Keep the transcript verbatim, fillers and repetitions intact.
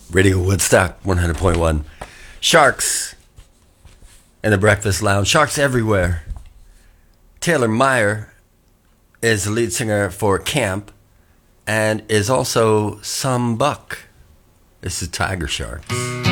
Radio Woodstock one hundred point one. Sharks in the Breakfast Lounge. Sharks everywhere. Taylor Meyer is the lead singer for Camp and is also Some Buck. This is Tiger Sharks.